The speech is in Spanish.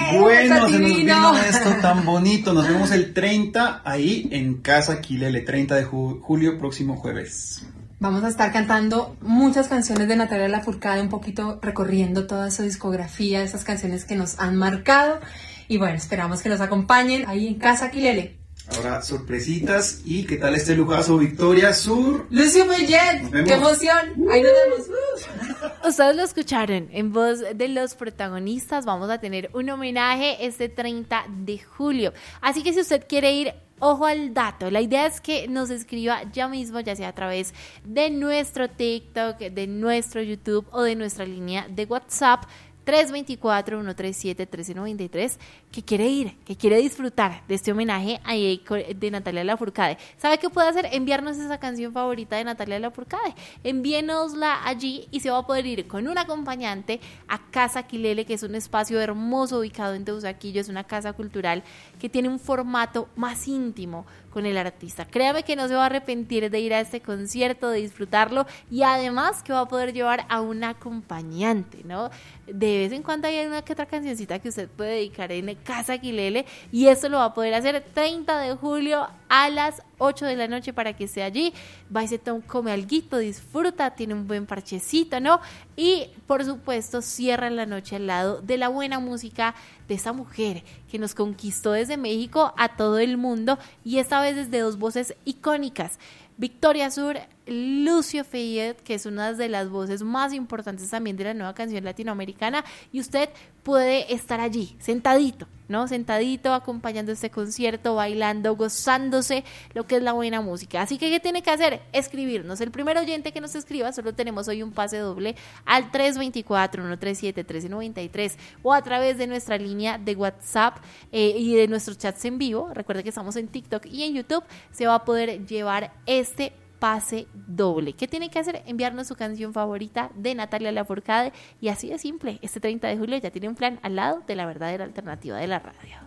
Bueno, se nos vino esto tan bonito. Nos vemos el 30 ahí en Casa Quilele, 30 de julio, próximo jueves. Vamos a estar cantando muchas canciones de Natalia Lafourcade, un poquito recorriendo toda su discografía, esas canciones que nos han marcado. Y bueno, esperamos que nos acompañen ahí en Casa Quilele. Ahora, sorpresitas. ¿Y qué tal este lujazo? Victoria Sur. Lucio Millet, qué emoción. Ahí nos vemos. Ustedes lo escucharon en voz de los protagonistas. Vamos a tener un homenaje este 30 de julio. Así que si usted quiere ir, ojo al dato. La idea es que nos escriba ya mismo, ya sea a través de nuestro TikTok, de nuestro YouTube o de nuestra línea de WhatsApp 324-137-1393, que quiere ir, que quiere disfrutar de este homenaje de Natalia Lafourcade. ¿Sabe qué puede hacer? Enviarnos esa canción favorita de Natalia Lafourcade. Envíenosla allí y se va a poder ir con un acompañante a Casa Quilele, que es un espacio hermoso ubicado en Teusaquillo. Es una casa cultural que tiene un formato más íntimo con el artista. Créame que no se va a arrepentir de ir a este concierto, de disfrutarlo, y además que va a poder llevar a un acompañante, ¿no? De vez en cuando hay una que otra cancioncita que usted puede dedicar en Casa Quilele, y esto lo va a poder hacer 30 de julio a las 8 de la noche para que esté allí. Va y se come alguito, disfruta, tiene un buen parchecito, ¿no? Y por supuesto cierra la noche al lado de la buena música de esa mujer que nos conquistó desde México a todo el mundo, y esta vez desde dos voces icónicas: Victoria Sur, Lucio Millet, que es una de las voces más importantes también de la nueva canción latinoamericana, y usted puede estar allí, sentadito, ¿no? Sentadito, acompañando este concierto, bailando, gozándose lo que es la buena música. Así que, ¿qué tiene que hacer? Escribirnos. El primer oyente que nos escriba, solo tenemos hoy un pase doble al 324-137-1393 o a través de nuestra línea de WhatsApp y de nuestros chats en vivo. Recuerda que estamos en TikTok y en YouTube. Se va a poder llevar este pase doble. ¿Qué tiene que hacer? Enviarnos su canción favorita de Natalia Lafourcade, y así de simple. Este 30 de julio ya tiene un plan al lado de la verdadera alternativa de la radio.